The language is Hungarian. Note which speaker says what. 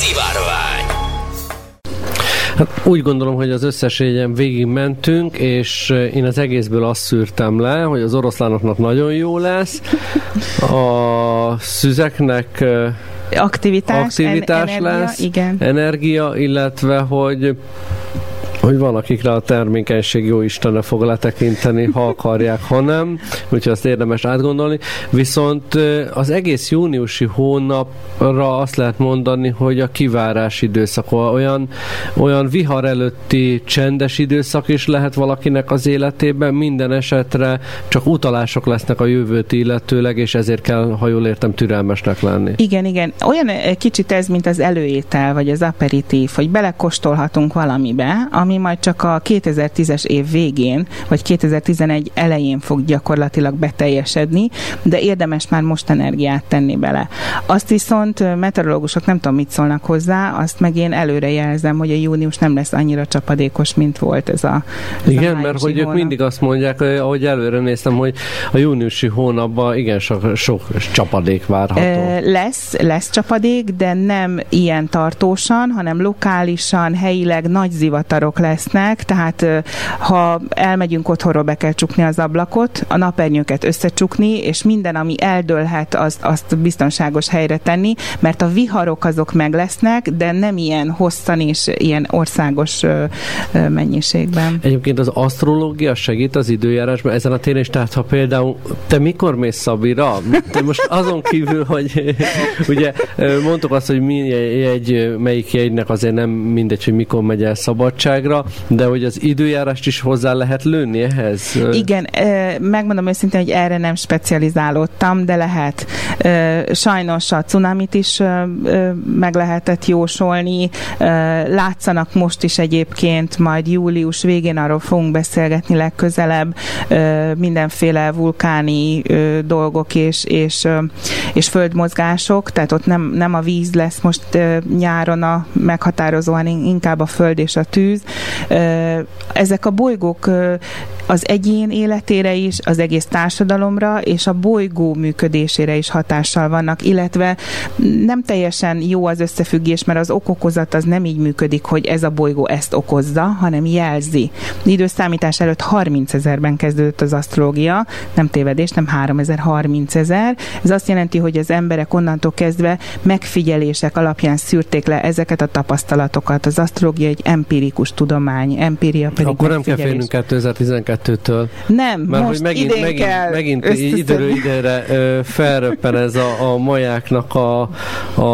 Speaker 1: Szivárvány.
Speaker 2: Hát úgy gondolom, hogy az összes jegyen végig mentünk, és én az egészből azt szűrtem le, hogy az oroszlánoknak nagyon jó lesz, a szüzeknek aktivitás
Speaker 3: energia,
Speaker 2: lesz,
Speaker 3: igen.
Speaker 2: energia, illetve hogy van, akikre a termékenység jó Istene fog letekinteni, ha akarják, ha nem, úgyhogy azt érdemes átgondolni. Viszont az egész júniusi hónapra azt lehet mondani, hogy a kivárás időszak, olyan vihar előtti csendes időszak is lehet valakinek az életében, minden esetre csak utalások lesznek a jövőt illetőleg, és ezért kell, ha jól értem, türelmesnek lenni.
Speaker 3: Igen. Olyan kicsit ez, mint az előétel, vagy az aperitív, hogy belekóstolhatunk valamibe, ami majd csak a 2010-es év végén, vagy 2011 elején fog gyakorlatilag beteljesedni, de érdemes már most energiát tenni bele. Azt viszont meteorológusok nem tudom, mit szólnak hozzá, azt meg én előre jelzem, hogy a június nem lesz annyira csapadékos, mint volt ez a
Speaker 2: igen, mert hogy ők mindig azt mondják, ahogy előre néztem, hogy a júniusi hónapban igen sok csapadék várható.
Speaker 3: Lesz csapadék, de nem ilyen tartósan, hanem lokálisan, helyileg nagy zivatarok lesznek, tehát ha elmegyünk otthonról, be kell csukni az ablakot, a napernyőket összecsukni, és minden, ami eldőlhet, azt biztonságos helyre tenni, mert a viharok azok meg lesznek, de nem ilyen hosszan és ilyen országos mennyiségben.
Speaker 2: Egyébként az asztrológia segít az időjárásban ezen a téren is, tehát ha például te mikor mész Szabira? Te most azon kívül, hogy ugye mondtuk azt, hogy melyik jegynek azért nem mindegy, hogy mikor megy el szabadságra, de hogy az időjárást is hozzá lehet lőni ehhez?
Speaker 3: Igen, megmondom őszintén, hogy erre nem specializálódtam, de lehet. Sajnos a cunamit is meg lehetett jósolni. Látszanak most is egyébként, majd július végén arról fogunk beszélgetni legközelebb, mindenféle vulkáni dolgok és földmozgások, tehát ott nem a víz lesz most nyáron a meghatározóan, inkább a föld és a tűz. Ezek a bolygók az egyén életére is, az egész társadalomra és a bolygó működésére is hatással vannak, illetve nem teljesen jó az összefüggés, mert az okokozat az nem így működik, hogy ez a bolygó ezt okozza, hanem jelzi. Időszámítás előtt 30 000-ben kezdődött az asztrológia, nem tévedés, nem 3000, 30 000. Ez azt jelenti, hogy az emberek onnantól kezdve megfigyelések alapján szűrték le ezeket a tapasztalatokat. Az asztrológia egy empirikus tudomány, empíria pedig
Speaker 2: akkor nem kell félnünk 2012-től.
Speaker 3: Nem,
Speaker 2: mert
Speaker 3: most
Speaker 2: hogy megint időről időre felröppen ez a majáknak a